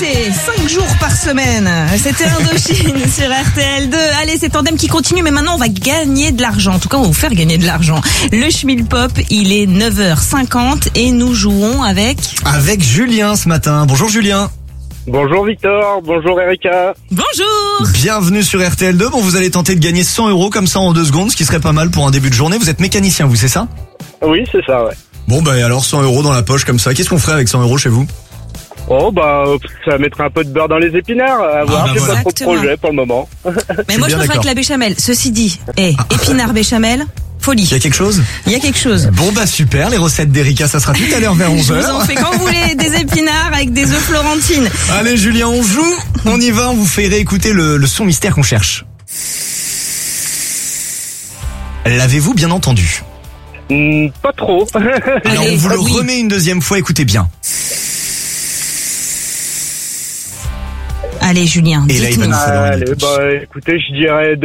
marché 5 jours par semaine. C'était Indochine sur RTL2. Allez, c'est Tandem qui continue, mais maintenant on va gagner de l'argent. En tout cas, on va vous faire gagner de l'argent. Le Schmilpop, il est 9h50 et nous jouons avec Julien ce matin. Bonjour Julien. Bonjour Victor, bonjour Erika. Bonjour. Bienvenue sur RTL2. Bon, vous allez tenter de gagner 100 € comme ça en 2 secondes, ce qui serait pas mal pour un début de journée. Vous êtes mécanicien, vous, c'est ça? Oui, c'est ça, ouais. Bon, bah alors 100 € dans la poche comme ça. Qu'est-ce qu'on ferait avec 100 € chez vous? Oh, ça mettrait un peu de beurre dans les épinards. À voir, j'ai voilà. pas trop de projet pour le moment. Mais moi, je préfère avec la béchamel. Ceci dit, épinard béchamel, folie. Il y a quelque chose? Il y a quelque chose. Bon, bah super. Les recettes d'Erika, ça sera tout à l'heure vers 11h. Je vous en fais quand vous voulez, des épinards avec des œufs Florentine. Allez Julien, on joue. On y va, on vous fait réécouter le son mystère qu'on cherche. L'avez-vous bien entendu? Pas trop. Alors on vous le remet une deuxième fois, écoutez bien. Allez Julien, Et là, il va dites-nous. nous falloir une Allez, réponse. écoutez, je dirais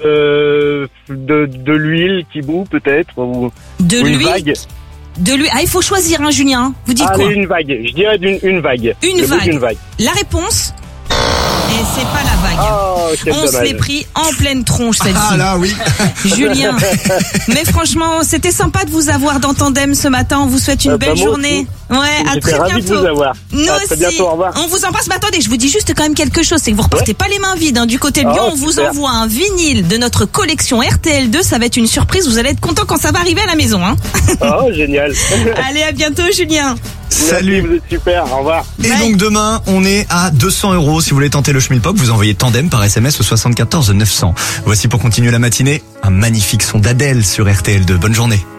de l'huile qui bout peut-être, ou De une l'huile. vague. De lui. Ah, il faut choisir, hein, Julien. Vous dites Allez, quoi? une vague. Je dirais une vague. Une Le bout vague. d'une vague. La réponse? Et c'est pas la vague. Oh, quel On se dommage. l'est pris en pleine tronche, celle-ci. Ah là, oui. Julien. Mais franchement, c'était sympa de vous avoir dans Tandem ce matin. On vous souhaite une belle moi journée. Ouais, à J'étais très ravi de bientôt. vous avoir. Nous À aussi. très bientôt, au revoir. On vous embrasse. Mais attendez, je vous dis juste quand même quelque chose. C'est que vous repartez pas les mains vides, hein. Du côté de Lyon, on vous super. envoie un vinyle de notre collection RTL2. Ça va être une surprise. Vous allez être content quand ça va arriver à la maison, hein. Oh, génial. Allez, à bientôt, Julien. Salut. Merci, vous êtes super. Au revoir. Et Bye. donc demain, on est à 200 €. Si vous voulez tenter le Schmilpop, vous envoyez Tandem par SMS au 74 900. Voici pour continuer la matinée, un magnifique son d'Adèle sur RTL2. Bonne journée.